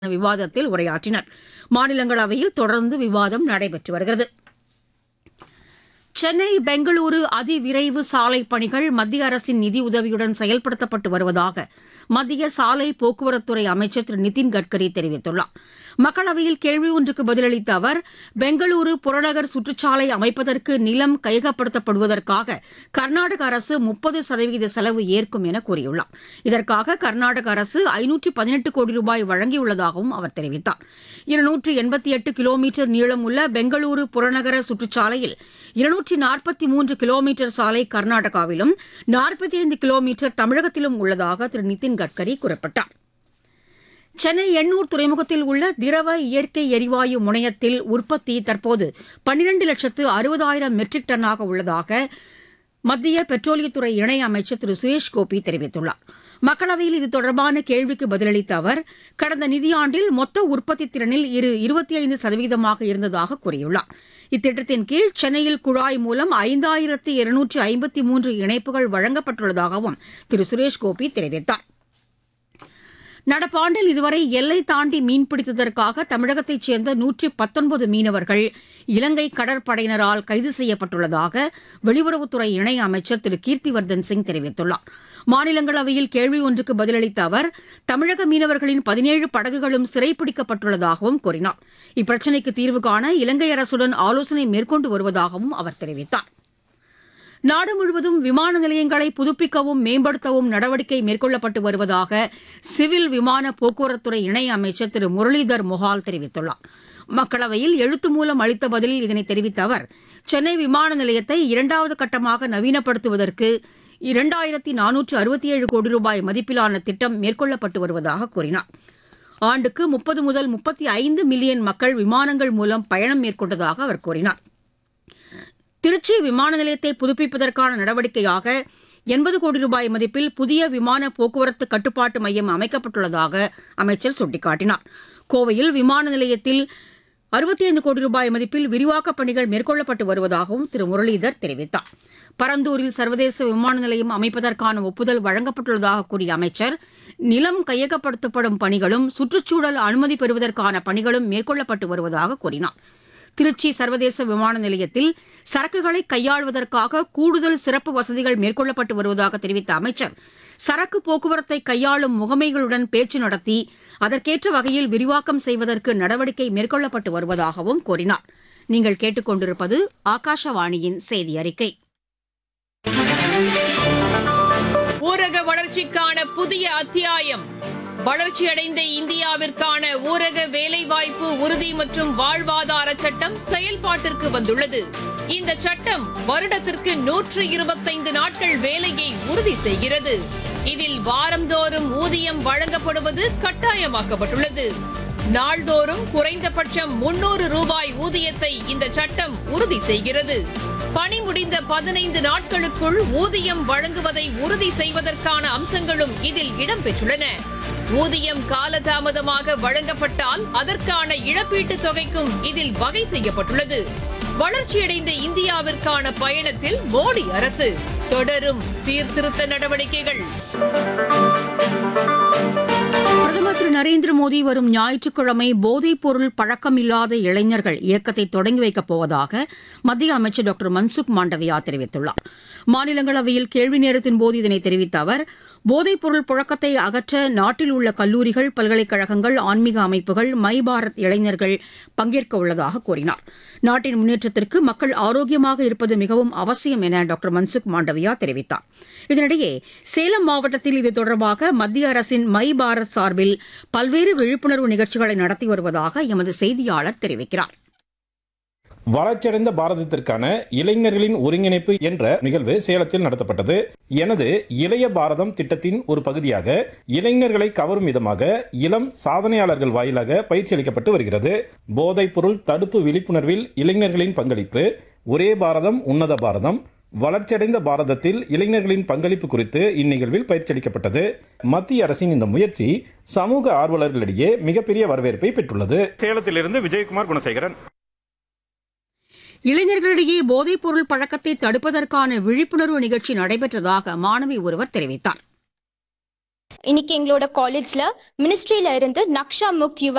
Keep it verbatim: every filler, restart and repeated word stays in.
விவாதத்தில் உரையாற்றினர். மாநிலங்களவையில் தொடர்ந்து விவாதம் நடைபெற்று வருகிறது. சென்னை பெங்களூரு அதிவிரைவு சாலை பணிகள் மத்திய அரசின் நிதியுதவியுடன் செயல்படுத்தப்பட்டு வருவதாக மத்திய சாலை போக்குவரத்துறை அமைச்சர் திரு நிதின் கட்கரி தெரிவித்துள்ளார். மக்களவையில் கேள்வி ஒன்றுக்கு பதிலளித்த அவர், பெங்களூரு புறநகர் சுற்றுச்சாலை அமைப்பதற்கு நிலம் கையகப்படுத்தப்படுவதற்காக கர்நாடக அரசு முப்பது சதவீத செலவு ஏற்கும் என கூறியுள்ளார். இதற்காக கர்நாடக அரசு ஐநூற்று பதினெட்டு கோடி ரூபாய் வழங்கியுள்ளதாகவும் அவர் தெரிவித்தார். இருநூற்று எண்பத்தி எட்டு கிலோமீட்டர் நீளம் உள்ள பெங்களூரு புறநகர சுற்றுச்சாலையில் இருநூற்று நாற்பத்தி மூன்று கிலோமீட்டர் சாலை கர்நாடகாவிலும் நாற்பத்தி ஐந்து கிலோமீட்டர் தமிழகத்திலும் உள்ளதாக திரு நிதின் கட்கரி குறிப்பிட்டார். சென்னை எண்ணூர் துறைமுகத்தில் உள்ள திரவ இயற்கை எரிவாயு முனையத்தில் உற்பத்தி தற்போது பன்னிரண்டு லட்சத்து அறுபதாயிரம் மெட்ரிக் டன்னாக உள்ளதாக மத்திய பெட்ரோலியத்துறை இணையமைச்சர் திரு சுரேஷ் கோபி தெரிவித்துள்ளார். மக்களவையில் இது தொடர்பான கேள்விக்கு பதிலளித்த அவர், கடந்த நிதியாண்டில் மொத்த உற்பத்தி திறனில் இரு இருபத்தி ஐந்து சதவீதமாக இருந்ததாக கூறியுள்ளார். இத்திட்டத்தின் கீழ் சென்னையில் குழாய் மூலம் ஐந்தாயிரத்து இருநூற்று ஐம்பத்தி மூன்று இணைப்புகள் வழங்கப்பட்டுள்ளதாகவும் திரு சுரேஷ் கோபி தெரிவித்தார். நடப்பாண்டில் இதுவரை எல்லை தாண்டி மீன்பிடித்ததற்காக தமிழகத்தைச் சேர்ந்த நூற்றி பத்தொன்பது மீனவர்கள் இலங்கை கடற்படையினரால் கைது செய்யப்பட்டுள்ளதாக வெளியுறவுத்துறை இணையமைச்சர் திரு கீர்த்திவர்தன் சிங் தெரிவித்துள்ளார். மாநிலங்களவையில் கேள்வி ஒன்றுக்கு பதிலளித்த அவர், தமிழக மீனவர்களின் பதினேழு படகுகளும் சிறைப்பிடிக்கப்பட்டுள்ளதாகவும் கூறினார். இப்பிரச்சினைக்கு தீர்வு காண இலங்கை அரசுடன் ஆலோசனை மேற்கொண்டு வருவதாகவும் அவர் தெரிவித்தார். நாடு முழுவதும் விமான நிலையங்களை புதுப்பிக்கவும் மேம்படுத்தவும் நடவடிக்கை மேற்கொள்ளப்பட்டு வருவதாக சிவில் விமான போக்குவரத்துறை இணையமைச்சர் திரு முரளிதர் மொஹால் தெரிவித்துள்ளார். மக்களவையில் எழுத்து மூலம் அளித்த பதிலில் இதனை தெரிவித்த அவர், சென்னை விமான நிலையத்தை இரண்டாவது கட்டமாக நவீனப்படுத்துவதற்கு இரண்டாயிரத்தி நானூற்று அறுபத்தி ஏழு கோடி ரூபாய் மதிப்பிலான திட்டம் மேற்கொள்ளப்பட்டு வருவதாக கூறினார். ஆண்டுக்கு முப்பது முதல் முப்பத்தி ஐந்து மில்லியன் மக்கள் விமானங்கள் மூலம் பயணம் மேற்கொண்டதாக அவர் கூறினார். திருச்சி விமான நிலையத்தை புதுப்பிப்பதற்கான நடவடிக்கையாக எண்பது கோடி ரூபாய் மதிப்பில் புதிய விமான போக்குவரத்து கட்டுப்பாட்டு மையம் அமைக்கப்பட்டுள்ளதாக அமைச்சர் சுட்டிக்காட்டினார். கோவையில் விமான நிலையத்தில் அறுபத்தி ஐந்து கோடி ரூபாய் மதிப்பில் விரிவாக்கப் பணிகள் மேற்கொள்ளப்பட்டு வருவதாகவும் திரு முரளிதர் தெரிவித்தார். பரந்தூரில் சர்வதேச விமான நிலையம் அமைப்பதற்கான ஒப்புதல் வழங்கப்பட்டுள்ளதாக கூறிய அமைச்சர், நிலம் கையகப்படுத்தப்படும் பணிகளும் சுற்றுச்சூழல் அனுமதி பெறுவதற்கான பணிகளும் மேற்கொள்ளப்பட்டு வருவதாக கூறினார். திருச்சி சர்வதேச விமான நிலையத்தில் சரக்குகளை கையாள்வதற்காக கூடுதல் சிறப்பு வசதிகள் மேற்கொள்ளப்பட்டு வருவதாக தெரிவித்த அமைச்சர், சரக்கு போக்குவரத்தை கையாளும் முகமைகளுடன் பேச்சு நடத்தி அதற்கேற்ற வகையில் விரிவாக்கம் செய்வதற்கு நடவடிக்கை மேற்கொள்ளப்பட்டு வருவதாகவும் கூறினார். நீங்கள் கேட்டுக்கொண்டிருப்பது ஆகாஷவாணியின் செய்தி அறிக்கை. ஊரக வளர்ச்சிக்கான புதிய அத்தியாயம். வளர்ச்சியடைந்த இந்தியாவிற்கான ஊரக வேலைவாய்ப்பு உறுதி மற்றும் வாழ்வாதார சட்டம் செயல்பாட்டிற்கு வந்துள்ளது. இந்த சட்டம் வருடத்திற்கு நூற்று இருபத்தைந்து நாட்கள் வேலையை உறுதி செய்கிறது. இதில் வாரந்தோறும் ஊதியம் வழங்கப்படுவது கட்டாயமாக்கப்பட்டுள்ளது. நாள்தோறும் குறைந்தபட்சம் முன்னூறு ரூபாய் ஊதியத்தை இந்த சட்டம் உறுதி செய்கிறது. பணி முடிந்த பதினைந்து நாட்களுக்குள் ஊதியம் வழங்குவதை உறுதி செய்வதற்கான அம்சங்களும் இதில் இடம்பெற்றுள்ளன. ஊதியம் காலதாமதமாக வழங்கப்பட்டால் அதற்கான இழப்பீட்டுத் தொகைக்கும் இதில் வகை செய்யப்பட்டுள்ளது. வளர்ச்சியடைந்த இந்தியாவிற்கான பயணத்தில் மோடி அரசு தொடரும் சீர்திருத்த நடவடிக்கைகள். பிரதமர் திரு நரேந்திர மோடி வரும் ஞாயிற்றுக்கிழமை போதைப் பொருள் பழக்கமில்லாத இளைஞர்கள் இயக்கத்தை தொடங்கி வைக்கப் போவதாக மத்திய அமைச்சர் டாக்டர் மன்சுக் மாண்டவியா தெரிவித்துள்ளார். மாநிலங்களவையில் கேள்வி நேரத்தின் போது இதனை தெரிவித்த அவர், போதைப் பொருள் புழக்கத்தை அகற்ற நாட்டில் உள்ள கல்லூரிகள், பல்கலைக்கழகங்கள், ஆன்மீக அமைப்புகள், மை பாரத் இளைஞர்கள் பங்கேற்க உள்ளதாக கூறினார். நாட்டின் முன்னேற்றத்திற்கு மக்கள் ஆரோக்கியமாக இருப்பது மிகவும் அவசியம் என டாக்டர் மன்சுக் மாண்டவியா தெரிவித்தார். இதனிடையே சேலம் மாவட்டத்தில் இது தொடர்பாக மத்திய அரசின் மை பாரத் சார்பில் பல்வேறு விழிப்புணர்வு நிகழ்ச்சிகளை நடத்தி வருவதாக எமது செய்தியாளர் தெரிவிக்கிறார். வளர்ச்சியடைந்த பாரதத்திற்கான இளைஞர்களின் ஒருங்கிணைப்பு என்ற நிகழ்வு சேலத்தில் நடத்தப்பட்டது. எனது இளைய பாரதம் திட்டத்தின் ஒரு பகுதியாக இளைஞர்களை கவரும் விதமாக இளம் சாதனையாளர்கள் வாயிலாக பயிற்சி அளிக்கப்பட்டு வருகிறது. போதைப் பொருள் தடுப்பு விழிப்புணர்வில் இளைஞர்களின் பங்களிப்பு, ஒரே பாரதம் உன்னத பாரதம், வளர்ச்சியடைந்த பாரதத்தில் இளைஞர்களின் பங்களிப்பு குறித்து இந்நிகழ்வில் பயிற்சி அளிக்கப்பட்டது. மத்திய அரசின் இந்த முயற்சி சமூக ஆர்வலர்களிடையே மிகப்பெரிய வரவேற்பை பெற்றுள்ளது. சேலத்திலிருந்து விஜயகுமார் குணசேகரன். இளைஞர்களிடையே போதைப் பொருள் பழக்கத்தை தடுப்பதற்கான விழிப்புணர்வு நிகழ்ச்சி நடைபெற்றதாக மாணவி ஒருவர் தெரிவித்தார். இன்னைக்கு எங்களோட காலேஜ்ல மினிஸ்ட்ரியில இருந்து நக்ஷா முக்த் யுவா